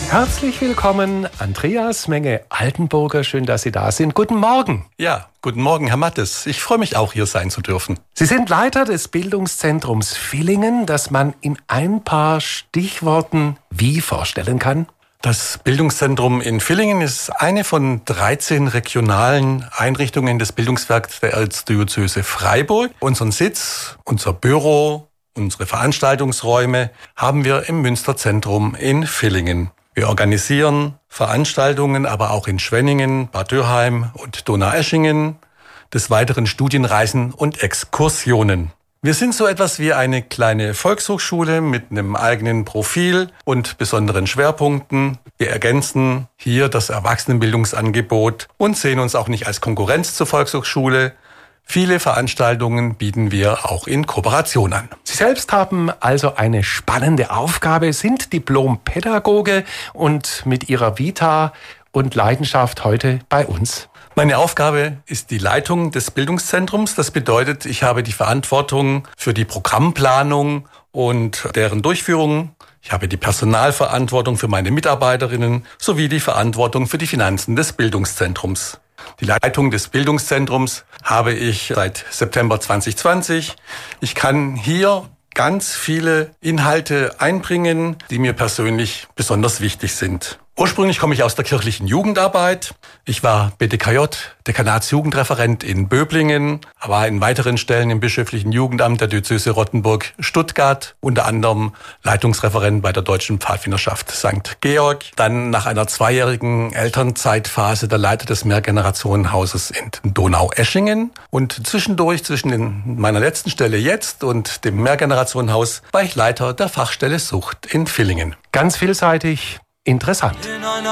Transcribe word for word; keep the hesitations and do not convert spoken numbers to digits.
Herzlich willkommen, Andreas Menge-Altenburger. Schön, dass Sie da sind. Guten Morgen. Ja, guten Morgen, Herr Mattes. Ich freue mich auch, hier sein zu dürfen. Sie sind Leiter des Bildungszentrums Villingen, das man in ein paar Stichworten wie vorstellen kann? Das Bildungszentrum in Villingen ist eine von dreizehn regionalen Einrichtungen des Bildungswerks der Erzdiözese Freiburg. Unseren Sitz, unser Büro, unsere Veranstaltungsräume haben wir im Münsterzentrum in Villingen. Wir organisieren Veranstaltungen, aber auch in Schwenningen, Bad Dürheim und Donaueschingen, des Weiteren Studienreisen und Exkursionen. Wir sind so etwas wie eine kleine Volkshochschule mit einem eigenen Profil und besonderen Schwerpunkten. Wir ergänzen hier das Erwachsenenbildungsangebot und sehen uns auch nicht als Konkurrenz zur Volkshochschule. Viele Veranstaltungen bieten wir auch in Kooperation an. Sie selbst haben also eine spannende Aufgabe, sind Diplom-Pädagoge und mit Ihrer Vita und Leidenschaft heute bei uns. Meine Aufgabe ist die Leitung des Bildungszentrums. Das bedeutet, ich habe die Verantwortung für die Programmplanung und deren Durchführung. Ich habe die Personalverantwortung für meine Mitarbeiterinnen sowie die Verantwortung für die Finanzen des Bildungszentrums. Die Leitung des Bildungszentrums habe ich seit September zwanzig zwanzig. Ich kann hier ganz viele Inhalte einbringen, die mir persönlich besonders wichtig sind. Ursprünglich komme ich aus der kirchlichen Jugendarbeit. Ich war B D K J, Dekanatsjugendreferent in Böblingen, war in weiteren Stellen im bischöflichen Jugendamt der Diözese Rottenburg-Stuttgart, unter anderem Leitungsreferent bei der Deutschen Pfadfinderschaft Sankt Georg. Dann nach einer zweijährigen Elternzeitphase der Leiter des Mehrgenerationenhauses in Donaueschingen. Und zwischendurch, zwischen den, meiner letzten Stelle jetzt und dem Mehrgenerationenhaus, war ich Leiter der Fachstelle Sucht in Villingen. Ganz vielseitig. Interessant.